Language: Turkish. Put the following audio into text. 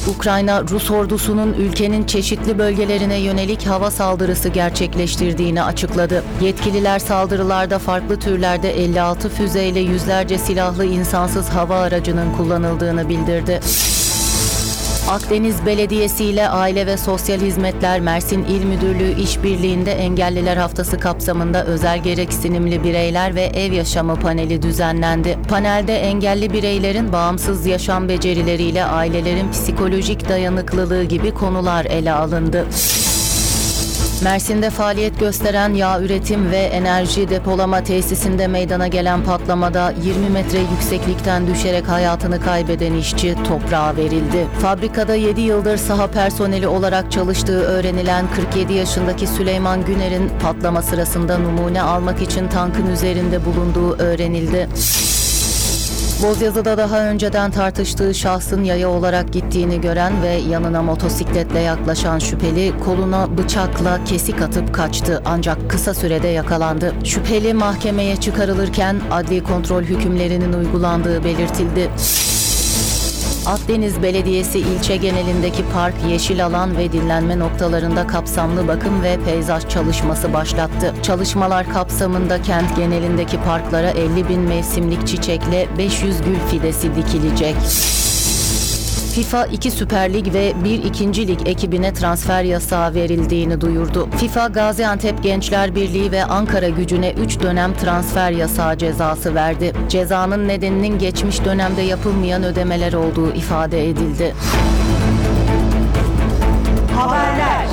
Ukrayna, Rus ordusunun ülkenin çeşitli bölgelerine yönelik hava saldırısı gerçekleştirdiğini açıkladı. Yetkililer saldırılarda farklı türlerde 56 füzeyle yüzlerce silahlı insansız hava aracının kullanıldığını bildirdi. Akdeniz Belediyesi ile Aile ve Sosyal Hizmetler Mersin İl Müdürlüğü işbirliğinde Engelliler Haftası kapsamında özel gereksinimli bireyler ve ev yaşamı paneli düzenlendi. Panelde engelli bireylerin bağımsız yaşam becerileriyle ailelerin psikolojik dayanıklılığı gibi konular ele alındı. Mersin'de faaliyet gösteren yağ üretim ve enerji depolama tesisinde meydana gelen patlamada 20 metre yükseklikten düşerek hayatını kaybeden işçi toprağa verildi. Fabrikada 7 yıldır saha personeli olarak çalıştığı öğrenilen 47 yaşındaki Süleyman Güner'in patlama sırasında numune almak için tankın üzerinde bulunduğu öğrenildi. Bozyazı'da daha önceden tartıştığı şahsın yaya olarak gittiğini gören ve yanına motosikletle yaklaşan şüpheli koluna bıçakla kesik atıp kaçtı ancak kısa sürede yakalandı. Şüpheli mahkemeye çıkarılırken adli kontrol hükümlerinin uygulandığı belirtildi. Akdeniz Belediyesi ilçe genelindeki park, yeşil alan ve dinlenme noktalarında kapsamlı bakım ve peyzaj çalışması başlattı. Çalışmalar kapsamında kent genelindeki parklara 50.000 mevsimlik çiçekle 500 gül fidesi dikilecek. FIFA 2 Süper Lig ve 1 2. Lig ekibine transfer yasağı verildiğini duyurdu. FIFA, Gaziantep Gençler Birliği ve Ankara Gücü'ne 3 dönem transfer yasağı cezası verdi. Cezanın nedeninin geçmiş dönemde yapılmayan ödemeler olduğu ifade edildi. Haberler.